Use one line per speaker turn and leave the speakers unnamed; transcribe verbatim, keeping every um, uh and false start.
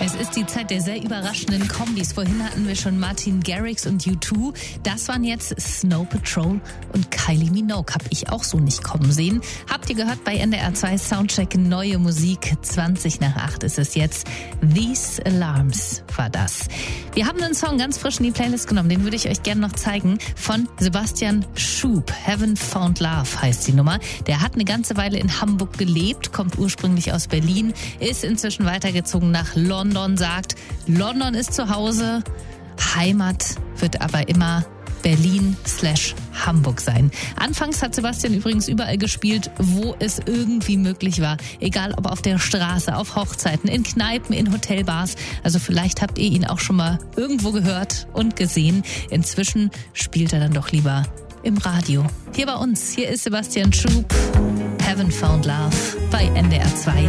Es ist die Zeit der sehr überraschenden Kombis. Vorhin hatten wir schon Martin Garrix und U zwei. Das waren jetzt Snow Patrol und Kylie Minogue. Hab ich auch so nicht kommen sehen. Habt ihr gehört bei N D R zwei Soundcheck neue Musik? zwanzig nach acht ist es jetzt. These Alarms war das. Wir haben einen Song ganz frisch in die Playlist genommen. Den würde ich euch gerne noch zeigen. Von Sebastian Schub. Heaven Found Love heißt die Nummer. Der hat eine ganze Weile in Hamburg gelebt, kommt ursprünglich aus Berlin, ist inzwischen weitergezogen nach London. London sagt, London ist zu Hause, Heimat wird aber immer Berlin slash Hamburg sein. Anfangs hat Sebastian übrigens überall gespielt, wo es irgendwie möglich war. Egal ob auf der Straße, auf Hochzeiten, in Kneipen, in Hotelbars. Also vielleicht habt ihr ihn auch schon mal irgendwo gehört und gesehen. Inzwischen spielt er dann doch lieber im Radio. Hier bei uns, hier ist Sebastian Schub, Heaven Found Love bei N D R zwei.